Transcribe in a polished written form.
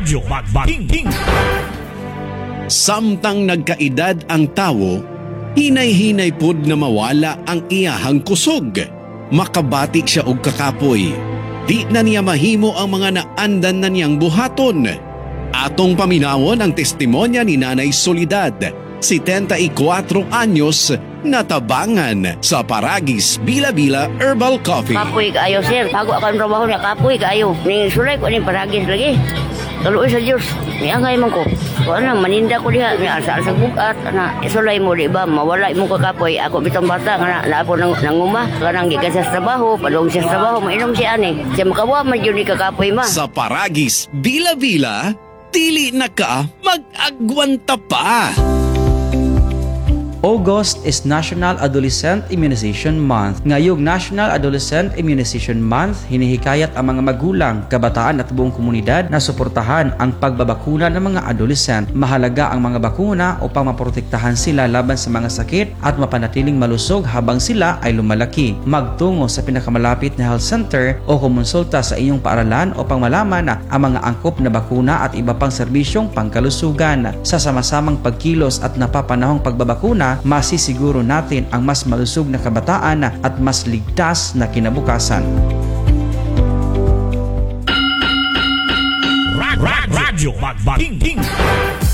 Radyo Magbating. Samtang nagkaedad ang tawo, hinay-hinay pod na mawala ang iyahang kusog. Makabati siya og kakapoy. Di na niya mahimo ang mga naandan na niyang buhaton. Atong paminawon ang testimonya ni Nanay Soledad, 74 anyos, natabangan sa Paragis Bila-Bila Herbal Coffee. Kapoy kaayo, sir. Bago ako ang trabaho niya, kapoy kaayo. Ning sulay ko ning paragis lagi. Kaluoy sa Diyos. Niangay man ko. Kung ano, maninda ko diha. Ni asa sa bukat. Na, isulay mo, di ba? Mawala mo ka kapoy. Ako bitang bata. Nga na po nanguma. Kanang gikan sa trabaho. Padong siya sa trabaho. Mainom siya ani. Siya makawa man yun ni kakapoy ma. Sa Paragis Bila-Bila, dili na ka mag-agwanta pa. August is National Adolescent Immunization Month. Ngayong National Adolescent Immunization Month, hinihikayat ang mga magulang, kabataan at buong komunidad na suportahan ang pagbabakuna ng mga adolescent. Mahalaga ang mga bakuna upang maprotektahan sila laban sa mga sakit at mapanatiling malusog habang sila ay lumalaki. Magtungo sa pinakamalapit na health center o kumonsulta sa inyong paaralan upang malaman na ang mga angkop na bakuna at iba pang serbisyong pangkalusugan. Sa sama-samang pagkilos at napapanahong pagbabakuna, masisiguro natin ang mas malusog na kabataan at mas ligtas na kinabukasan. Radyo Magbating.